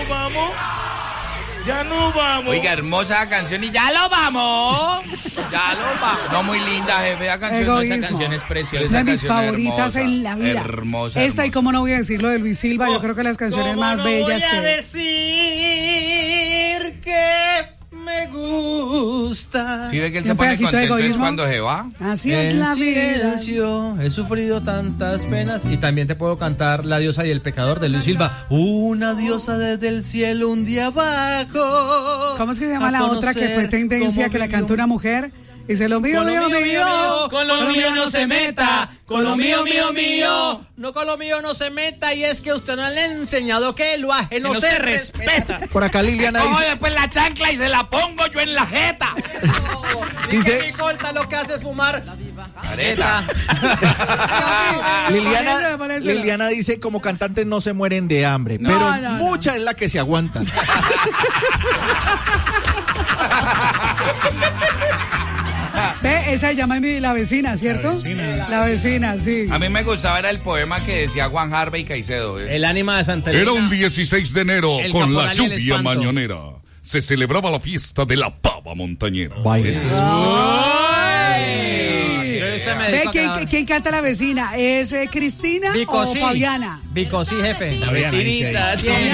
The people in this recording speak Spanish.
nos vamos. Ya nos vamos. Oiga, hermosa canción y ya lo vamos. Ya lo vamos. No, muy linda, jefe. Esa canción es preciosa. Una de mis favoritas en la vida. Hermosa. Esta, y cómo no voy a decir lo de Luis Silva, yo creo que las canciones más bellas que... voy a decir que me gusta. ¿Sí ve que él se pone contento es cuando se va? Así es la vida. He sufrido tantas penas. Y también te puedo cantar La diosa y el pecador de Luis Silva. Una diosa desde el cielo un día abajo. ¿Cómo es que se llama la otra que fue tendencia, que la cantó una mujer? Dice, lo mío, mío, mío. Con lo mío no se meta. Con lo mío, mío, mío. No, con lo mío no se meta. Y es que usted no le ha enseñado que lo ajeno no se respeta. Por acá Liliana cojo dice... después la chancla y se la pongo yo en la jeta. Dice mi corta lo que hace es fumar careta. Liliana dice, como cantantes no se mueren de hambre, pero mucha es la que se aguantan. Ve, esa se llama La Vecina, ¿cierto? La vecina, sí. A mí me gustaba, era el poema que decía Juan Harvey Caicedo. El ánima de Santa Elena. Era un 16 de enero con la lluvia mañanera. Se celebraba la fiesta de la pava montañera. ¿Quién canta La Vecina? ¿Es Cristina o Fabiana? Vicosí, jefe. La vecinita tiene